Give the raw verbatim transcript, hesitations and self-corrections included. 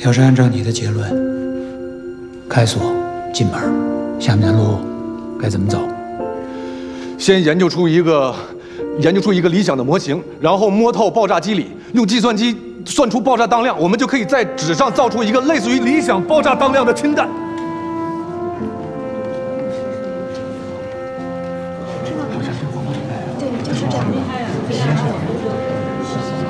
要是按照你的结论，开锁进门，下面的路该怎么走？ 先研究出一个，研究出一个理想的模型，然后摸透爆炸机理，用计算机算出爆炸当量，我们就可以在纸上造出一个类似于理想爆炸当量的氢弹。 对，就是这样。